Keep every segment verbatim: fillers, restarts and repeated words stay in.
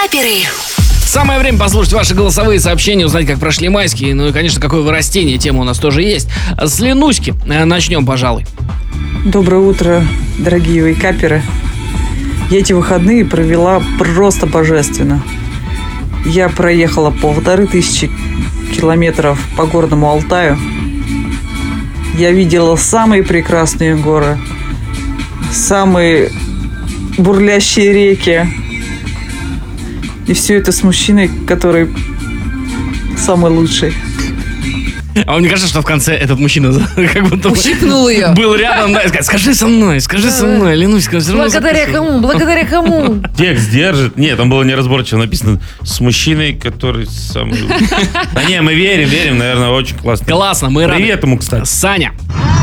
Вейкаперы. Самое время послушать ваши голосовые сообщения, узнать, как прошли майские. Ну и, конечно, какое вы растение, тема у нас тоже есть. С Ленуськи начнем, пожалуй. Доброе утро, дорогие вейкаперы. Я эти выходные провела просто божественно. Я проехала полторы тысячи километров по горному Алтаю. Я видела самые прекрасные горы, самые бурлящие реки. И все это с мужчиной, который самый лучший. А мне кажется, что в конце этот мужчина как будто ущипнул ее. Был рядом. Да, скажи со мной, скажи со мной, Ленусь, скажи. Благодаря кому? Благодаря кому? Текст держит. Нет, там было неразборчиво написано с мужчиной, который самый... Да не, мы верим, верим, наверное, очень классно. Классно, мы рады. Привет ему, кстати. Саня.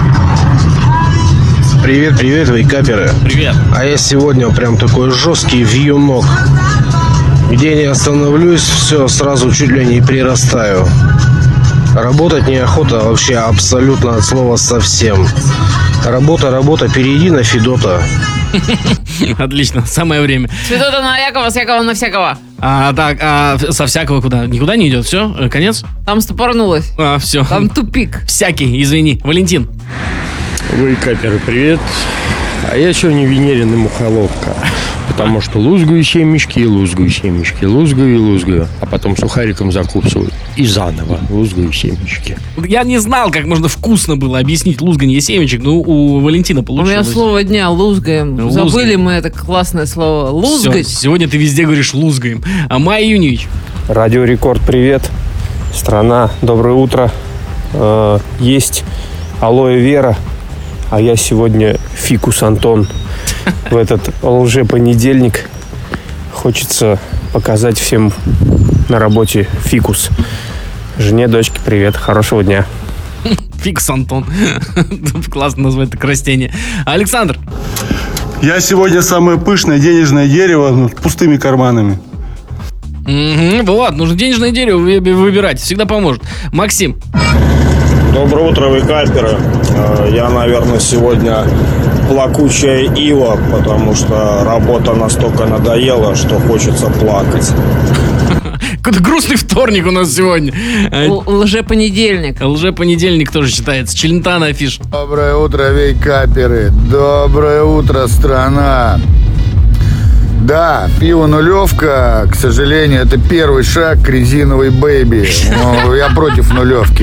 Привет, привет, вейкаперы. Привет. А я сегодня прям такой жесткий вьюнок. Где не остановлюсь, все, сразу чуть ли не прирастаю. Работать неохота вообще абсолютно от слова совсем. Работа, работа, перейди на Федота. Отлично, самое время. Федота на Якова, с Якова на всякого. А, так, а со всякого куда? Никуда не идет, все? Конец? Там стопорнулось. А, все. Там тупик. Всякий, извини. Валентин. Вейкаперы, привет. А я сегодня Венерин и мухоловка. Потому что лузгаю семечки, лузгаю семечки, лузгаю и лузгаю. А потом сухариком закусываю. И заново лузгаю семечки. Я не знал, как можно вкусно было объяснить лузганье семечек, но у Валентина получилось. У меня слово дня лузгаем. Лузгаем. Забыли мы это классное слово. Лузгать. Все, сегодня ты везде говоришь лузгаем. А Майя Юньевич. Радио Рекорд, привет. Страна, доброе утро. Э, есть алоэ Вера, а я сегодня фикус Антон. В этот лжепонедельник хочется показать всем на работе фикус. Жене, дочке привет, хорошего дня. Фикус Антон. Классно назвать так растение. Александр. Я сегодня самое пышное денежное дерево с пустыми карманами. Угу, вот, нужно денежное дерево выбирать, всегда поможет. Максим. Доброе утро, вейкаперы. Я, наверное, сегодня плакучая ива, потому что работа настолько надоела, что хочется плакать. Какой-то грустный вторник у нас сегодня. Л- лжепонедельник. Лжепонедельник тоже считается. Челентано афиш. Доброе утро, вейкаперы. Доброе утро, страна. Да, пиво нулевка, к сожалению, это первый шаг к резиновой бэйби. Но я против нулевки.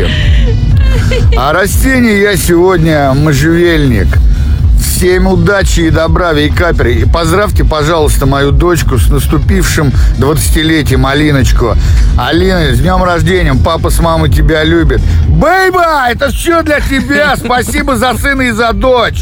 А растение я сегодня можжевельник. Всем удачи и добра, вейкаперы. И поздравьте, пожалуйста, мою дочку с наступившим двадцатилетием, Алиночку. Алина, с днем рождения. Папа с мамой тебя любят. Бэйба, это все для тебя. Спасибо за сына и за дочь.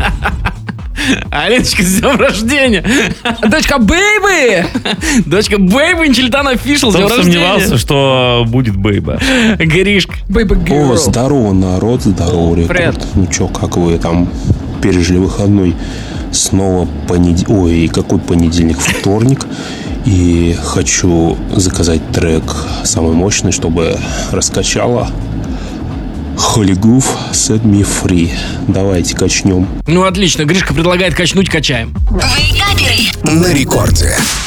Алиночка, с днем рождения. Дочка Бэйбы. Дочка Бэйбы, Челентано афишл, с днем рождения. Сомневался, что будет Бэйба. Гришка. Бэйба Герл. О, здорово, народ, здорово, Рекорд. Привет. Ну чё, как вы там пережили выходной? Снова понедельник. Ой, какой понедельник? Вторник. И хочу заказать трек самый мощный, чтобы раскачало. Холигуф, set me free. Давайте качнем. Ну, отлично. Гришка предлагает качнуть, качаем. Вейкаперы. На рекорде.